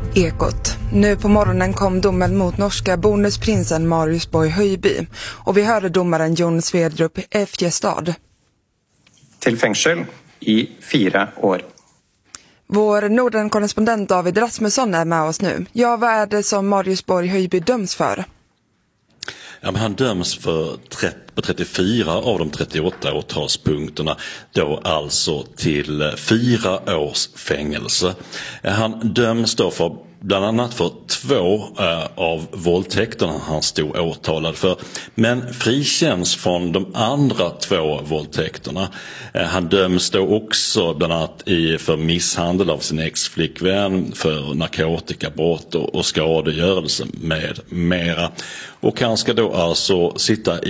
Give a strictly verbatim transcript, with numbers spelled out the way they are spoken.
Ekot. Nu på morgonen kom domen mot norska bonusprinsen Marius Borg Høiby och vi hörde domaren Jon Sverdrup Efjestad. Till fängelse i fyra år. Vår Norden-korrespondent David Rasmusson är med oss nu. Ja, vad är det som Marius Borg Høiby döms för? Ja, men han döms för trettiofyra av de trettioåtta åtalspunkterna, då alltså till fyra års fängelse. Han döms då för bland annat för två eh, av våldtäkterna han stod åtalad för, men frikänns från de andra två våldtäkterna. Eh, han döms då också bland annat i, för misshandel av sin ex-flickvän, för narkotikabrott och, och skadegörelse med mera. Och han ska då alltså sitta i